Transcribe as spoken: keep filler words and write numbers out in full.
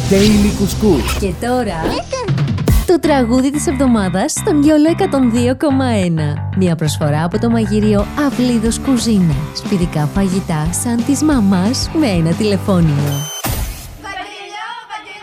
Daily Couscous. Και τώρα, το τραγούδι της εβδομάδας στον Γιόλο εκατόν δύο κόμμα ένα. Μια προσφορά από το μαγειρίο Αυλίδος Κουζίνα. Σπιτικά φαγητά σαν της μαμάς με ένα τηλεφώνημα.